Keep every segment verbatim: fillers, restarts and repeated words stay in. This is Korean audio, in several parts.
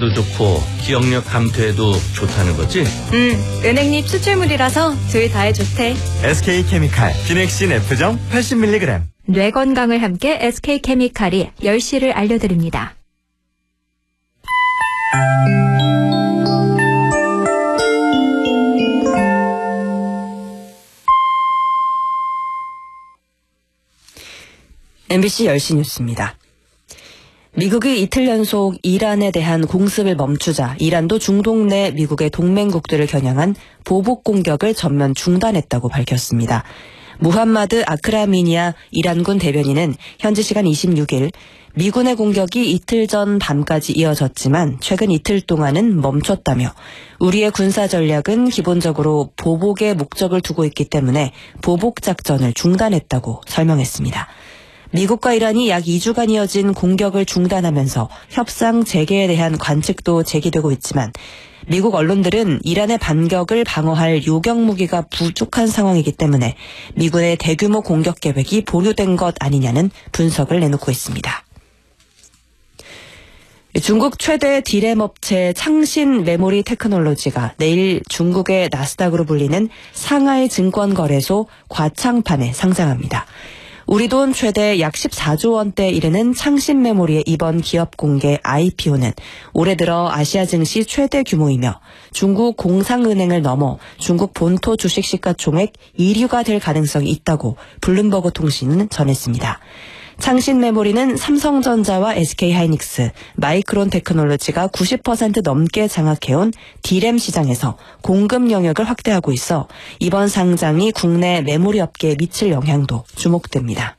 먹기도 좋고 기억력 감퇴에도 좋다는 거지? 음, 은행잎 추출물이라서 둘 다에 좋대. 에스케이케미칼 비넥신 F정 팔십 밀리그램. 뇌 건강을 함께 에스케이케미칼이 열 시를 알려드립니다. 엠비씨 열 시 뉴스입니다. 미국이 이틀 연속 이란에 대한 공습을 멈추자 이란도 중동 내 미국의 동맹국들을 겨냥한 보복 공격을 전면 중단했다고 밝혔습니다. 무함마드 아크라미니아 이란군 대변인은 현지 시간 이십육 일 미군의 공격이 이틀 전 밤까지 이어졌지만 최근 이틀 동안은 멈췄다며 우리의 군사 전략은 기본적으로 보복에 목적을 두고 있기 때문에 보복 작전을 중단했다고 설명했습니다. 미국과 이란이 약 이 주간 이어진 공격을 중단하면서 협상 재개에 대한 관측도 제기되고 있지만 미국 언론들은 이란의 반격을 방어할 요격 무기가 부족한 상황이기 때문에 미군의 대규모 공격 계획이 보류된 것 아니냐는 분석을 내놓고 있습니다. 중국 최대 디램 업체 창신 메모리 테크놀로지가 내일 중국의 나스닥으로 불리는 상하이 증권거래소 과창판에 상장합니다. 우리 돈 최대 약 십사조 원대에 이르는 창신 메모리의 이번 기업 공개 아이피오는 올해 들어 아시아 증시 최대 규모이며 중국 공상은행을 넘어 중국 본토 주식 시가총액 일 위가 될 가능성이 있다고 블룸버그 통신은 전했습니다. 창신 메모리는 삼성전자와 에스케이하이닉스, 마이크론 테크놀로지가 구십 퍼센트 넘게 장악해온 디램 시장에서 공급 영역을 확대하고 있어 이번 상장이 국내 메모리 업계에 미칠 영향도 주목됩니다.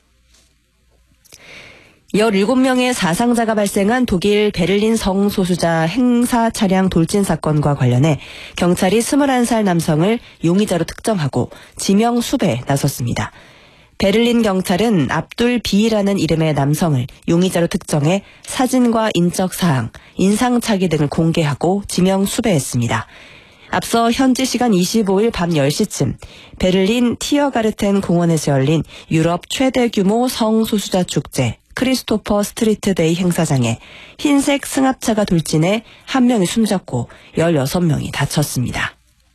열일곱 명의 사상자가 발생한 독일 베를린 성소수자 행사 차량 돌진 사건과 관련해 경찰이 스물한 살 남성을 용의자로 특정하고 지명 수배에 나섰습니다. 베를린 경찰은 압둘 B라는 이름의 남성을 용의자로 특정해 사진과 인적 사항, 인상착의 등을 공개하고 지명 수배했습니다. 앞서 현지 시간 이십오 일 밤 열 시쯤 베를린 티어가르텐 공원에서 열린 유럽 최대 규모 성소수자 축제 크리스토퍼 스트리트 데이 행사장에 흰색 승합차가 돌진해 한 명이 숨졌고 열여섯 명이 다쳤습니다.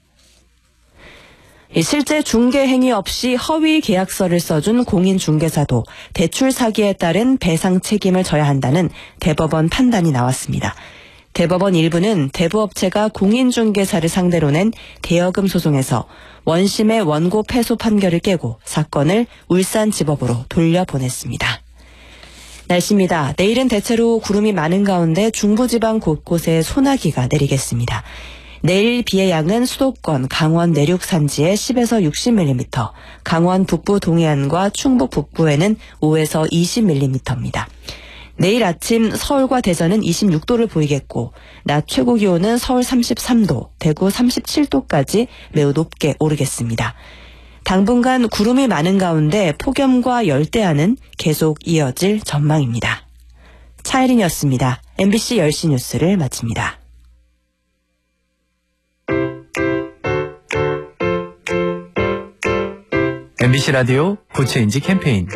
실제 중개 행위 없이 허위 계약서를 써준 공인중개사도 대출 사기에 따른 배상 책임을 져야 한다는 대법원 판단이 나왔습니다. 대법원 일부는 대부업체가 공인중개사를 상대로 낸 대여금 소송에서 원심의 원고 패소 판결을 깨고 사건을 울산지법으로 돌려보냈습니다. 날씨입니다. 내일은 대체로 구름이 많은 가운데 중부지방 곳곳에 소나기가 내리겠습니다. 내일 비의 양은 수도권, 강원 내륙 산지에 십에서 육십 밀리미터, 강원 북부 동해안과 충북 북부에는 오에서 이십 밀리미터입니다. 내일 아침 서울과 대전은 이십육 도를 보이겠고 낮 최고 기온은 서울 삼십삼 도, 대구 삼십칠 도까지 매우 높게 오르겠습니다. 당분간 구름이 많은 가운데 폭염과 열대야는 계속 이어질 전망입니다. 차혜린이었습니다. 엠비씨 열 시 뉴스를 마칩니다. 엠비씨 라디오 고체인지 캠페인.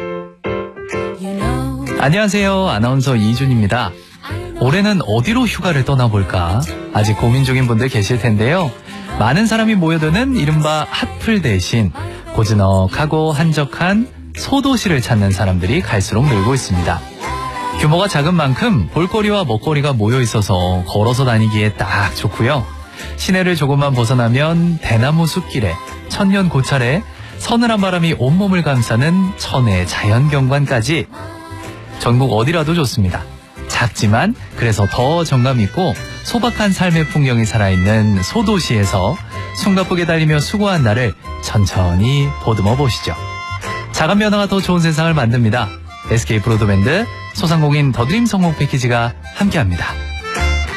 안녕하세요. 아나운서 이준입니다. 올해는 어디로 휴가를 떠나볼까? 아직 고민 중인 분들 계실 텐데요. 많은 사람이 모여드는 이른바 핫플 대신 고즈넉하고 한적한 소도시를 찾는 사람들이 갈수록 늘고 있습니다. 규모가 작은 만큼 볼거리와 먹거리가 모여 있어서 걸어서 다니기에 딱 좋고요. 시내를 조금만 벗어나면 대나무 숲길에 천년 고찰에 서늘한 바람이 온몸을 감싸는 천혜의 자연경관까지 전국 어디라도 좋습니다. 작지만 그래서 더 정감 있고 소박한 삶의 풍경이 살아있는 소도시에서 숨가쁘게 달리며 수고한 날을 천천히 보듬어 보시죠. 작은 변화가 더 좋은 세상을 만듭니다. 에스케이 브로드밴드 소상공인 더드림 성공 패키지가 함께합니다.